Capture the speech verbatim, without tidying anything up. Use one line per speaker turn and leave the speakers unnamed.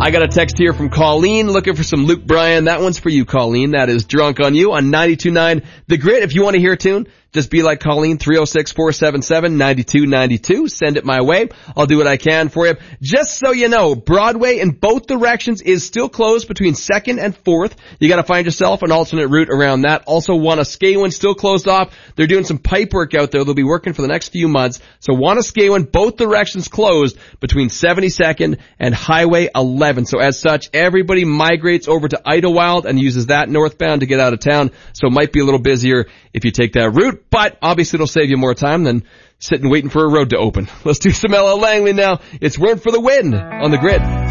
I got a text here from Colleen looking for some Luke Bryan. That one's for you, Colleen. That is Drunk on You on ninety-two point nine The Grid. If you want to hear a tune, just be like Colleen, three oh six, four seven seven, nine two nine two. Send it my way. I'll do what I can for you. Just so you know, Broadway in both directions is still closed between second and fourth. You gotta find yourself an alternate route around that. Also, Wanuskewin still closed off. They're doing some pipe work out there. They'll be working for the next few months. So Wanuskewin, both directions closed between seventy-second and Highway eleven. So as such, everybody migrates over to Idlewild and uses that northbound to get out of town. So it might be a little busier if you take that route. But obviously it'll save you more time than sitting waiting for a road to open. Let's do some Ella Langley now. It's Word for the Win on The Grid.